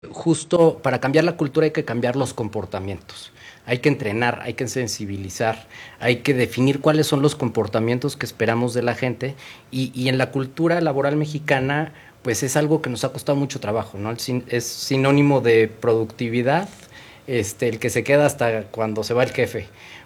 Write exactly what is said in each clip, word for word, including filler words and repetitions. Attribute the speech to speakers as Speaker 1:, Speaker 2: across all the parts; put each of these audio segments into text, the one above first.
Speaker 1: Justo para cambiar la cultura hay que cambiar los comportamientos. Hay que entrenar, hay que sensibilizar, hay que definir cuáles son los comportamientos que esperamos de la gente y, y en la cultura laboral mexicana pues es algo que nos ha costado mucho trabajo, ¿no? Es sinónimo de productividad, este, el que se queda hasta cuando se va el jefe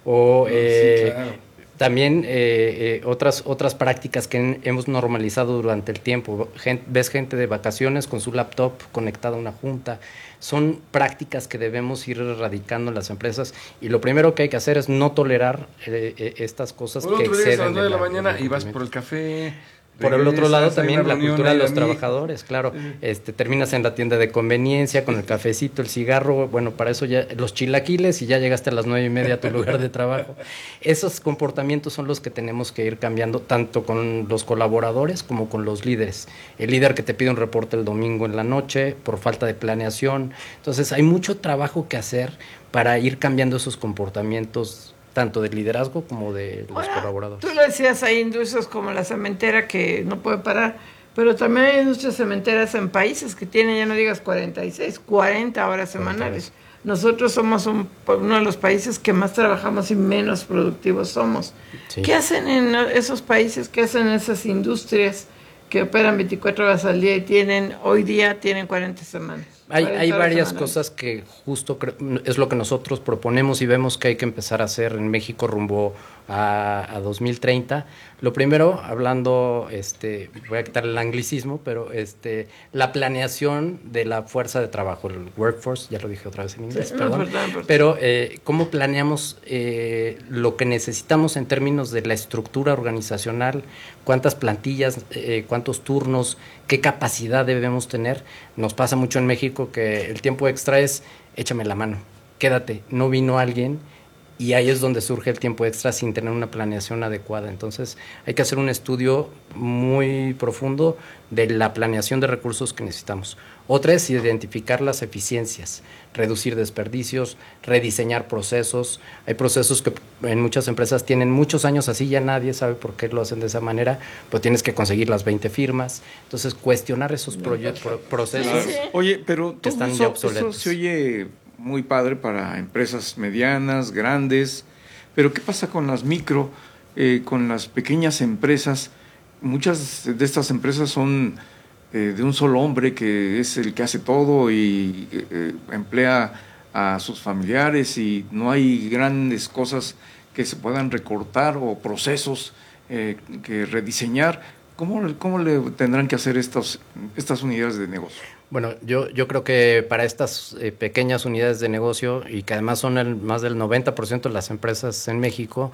Speaker 1: o eh, sí, claro. También eh, eh, otras otras prácticas que en, hemos normalizado durante el tiempo. Gente, ves gente de vacaciones con su laptop conectada a una junta. Son prácticas que debemos ir erradicando en las empresas y lo primero que hay que hacer es no tolerar eh, eh, estas cosas
Speaker 2: por
Speaker 1: que exceden.
Speaker 2: A las nueve de la mañana y vas por el café.
Speaker 1: Por el otro lado también la cultura de los trabajadores, claro, este terminas en la tienda de conveniencia con el cafecito, el cigarro, bueno, para eso ya los chilaquiles y ya llegaste a las nueve y media a tu lugar de trabajo. Esos comportamientos son los que tenemos que ir cambiando tanto con los colaboradores como con los líderes. El líder que te pide un reporte el domingo en la noche por falta de planeación. Entonces hay mucho trabajo que hacer para ir cambiando esos comportamientos tanto del liderazgo como de los bueno, colaboradores.
Speaker 3: Tú lo decías, hay industrias como la cementera que no puede parar, pero también hay industrias cementeras en países que tienen, ya no digas cuarenta y seis, cuarenta horas semanales. Nosotros somos un, uno de los países que más trabajamos y menos productivos somos. Sí. ¿Qué hacen en esos países? ¿Qué hacen en esas industrias que operan veinticuatro horas al día y tienen hoy día tienen cuarenta semanas?
Speaker 1: Hay, hay varias cosas que justo es lo que nosotros proponemos y vemos que hay que empezar a hacer en México rumbo a, a dos mil treinta. Lo primero, hablando, este, voy a quitar el anglicismo, pero este, la planeación de la fuerza de trabajo, el workforce, ya lo dije otra vez en inglés, sí, perdón, no, perdón, perdón. Pero eh, cómo planeamos eh, lo que necesitamos en términos de la estructura organizacional, cuántas plantillas, eh, cuántos turnos, qué capacidad debemos tener. Nos pasa mucho en México que el tiempo extra es échame la mano, quédate, no vino alguien y ahí es donde surge el tiempo extra sin tener una planeación adecuada. Entonces hay que hacer un estudio muy profundo de la planeación de recursos que necesitamos. Otra es identificar las eficiencias, reducir desperdicios, rediseñar procesos. Hay procesos que en muchas empresas tienen muchos años así, ya nadie sabe por qué lo hacen de esa manera, pero tienes que conseguir las veinte firmas. Entonces cuestionar esos proye- pro- procesos.
Speaker 2: Sí. Oye, pero todo
Speaker 1: están
Speaker 2: eso,
Speaker 1: ya obsoletos.
Speaker 2: Eso se oye muy padre para empresas medianas, grandes, pero ¿qué pasa con las micro, eh, con las pequeñas empresas? Muchas de estas empresas son eh, de un solo hombre que es el que hace todo y eh, emplea a sus familiares y no hay grandes cosas que se puedan recortar o procesos eh, que rediseñar. ¿Cómo, cómo le tendrán que hacer estos, estas unidades de negocio?
Speaker 1: Bueno, yo, yo creo que para estas eh, pequeñas unidades de negocio y que además son el, más del noventa por ciento de las empresas en México,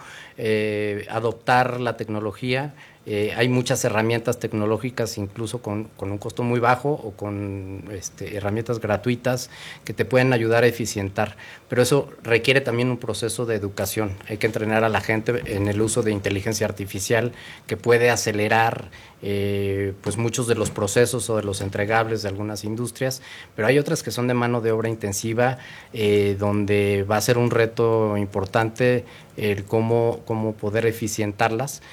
Speaker 1: eh, adoptar la tecnología. Eh, hay muchas herramientas tecnológicas, incluso con, con un costo muy bajo o con este, herramientas gratuitas que te pueden ayudar a eficientar. Pero eso requiere también un proceso de educación. Hay que entrenar a la gente en el uso de inteligencia artificial que puede acelerar eh, pues muchos de los procesos o de los entregables de algunas industrias, pero hay otras que son de mano de obra intensiva, eh, donde va a ser un reto importante el cómo, cómo poder eficientarlas.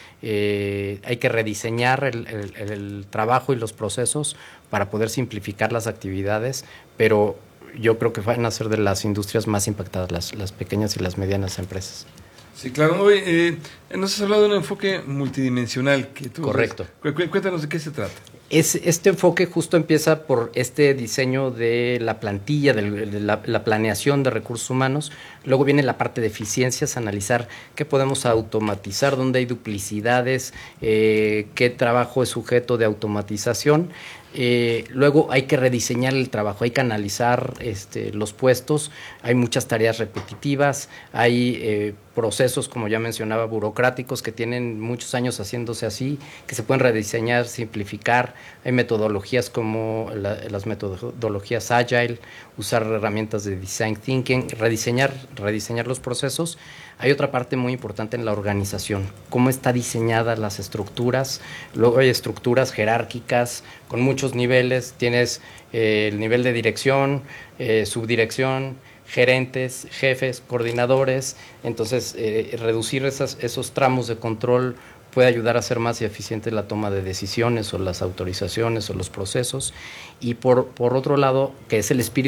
Speaker 1: Eh, hay que rediseñar el, el, el trabajo y los procesos para poder simplificar las actividades, pero yo creo que van a ser de las industrias más impactadas, las, las pequeñas y las medianas empresas.
Speaker 2: Sí, claro. Oye, eh, nos has hablado de un enfoque multidimensional. Que tú
Speaker 1: Correcto.
Speaker 2: Cu- cuéntanos de qué se trata.
Speaker 1: Es, este enfoque justo empieza por este diseño de la plantilla, de la, la planeación de recursos humanos. Luego viene la parte de eficiencias, analizar qué podemos automatizar, dónde hay duplicidades, eh, qué trabajo es sujeto de automatización. Eh, luego hay que rediseñar el trabajo, hay que analizar este, los puestos, hay muchas tareas repetitivas, hay eh, procesos, como ya mencionaba, burocráticos que tienen muchos años haciéndose así, que se pueden rediseñar, simplificar. Hay metodologías como la, las metodologías Agile, usar herramientas de Design Thinking, rediseñar, rediseñar los procesos. Hay otra parte muy importante en la organización, cómo están diseñadas las estructuras. Luego hay estructuras jerárquicas con muchos niveles, tienes eh, el nivel de dirección, eh, subdirección, gerentes, jefes, coordinadores. Entonces eh, reducir esas, esos tramos de control puede ayudar a hacer más eficiente la toma de decisiones o las autorizaciones o los procesos. Y por, por otro lado, que es el espíritu